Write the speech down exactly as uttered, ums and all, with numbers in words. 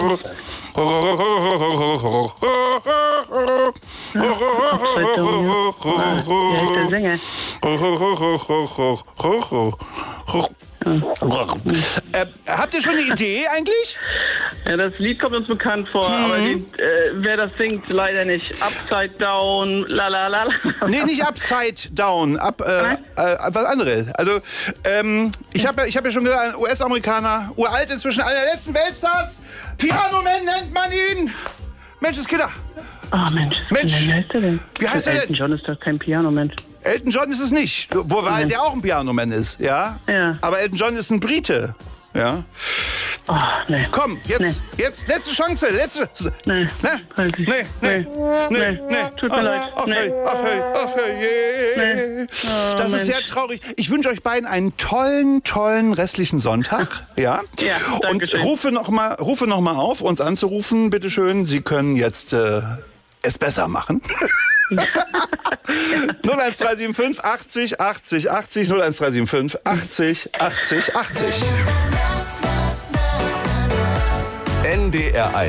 der Sänger. Äh, habt ihr schon eine Idee eigentlich? Ja, das Lied kommt uns bekannt vor, Mhm. aber die, äh, wer das singt, leider nicht. Upside Down, la la la la. Nee, nicht Upside Down, ab, äh, äh, was anderes. Also, ähm, ich habe ja, ich hab ja schon gesagt, ein U S-Amerikaner, uralt inzwischen, einer der letzten Weltstars. Piano Man nennt man ihn. Menschenskinder. Oh Mensch, Mensch. wie heißt der denn? Wie heißt der denn? Elton John ist doch kein Pianomensch. Elton John ist es nicht, wobei Mhm. der auch ein Pianoman ist, ja? Ja. Aber Elton John ist ein Brite, ja? Oh, nee. Komm, jetzt, jetzt, letzte Chance, letzte... Nee, Ne? weiß ich. Nee, nee, Nee. nee, Nee. nee. Tut mir leid. Ach, Nee. hey, ach, hey, ach, hey, yeah. Nee. Oh, Das ist Mensch. sehr traurig. Ich wünsche euch beiden einen tollen, tollen restlichen Sonntag, ja? Ja, danke Und schön. rufe noch mal, rufe noch mal auf, uns anzurufen, bitteschön. Sie können jetzt äh, es besser machen. null eins drei sieben fünf achtzig achtzig achtzig null eins drei sieben fünf achtzig achtzig achtzig. N D R eins